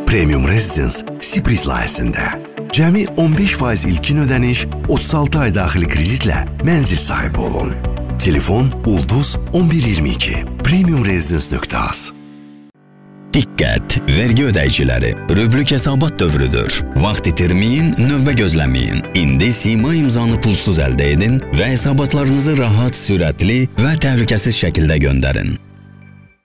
Premium Residence Sibris layihəsində. Cəmi 15% ilkin ödəniş, 36 ay daxili kreditlə mənzil sahibi olun. Telefon Ulduz 1122 premiumresidence.az. Diqqət! Vergi ödəyiciləri, rüblük hesabat dövrüdür. Vaxt itirməyin, növbə gözləməyin. İndi Sima imzanı pulsuz əldə edin və hesabatlarınızı rahat, sürətli və təhlükəsiz şəkildə göndərin.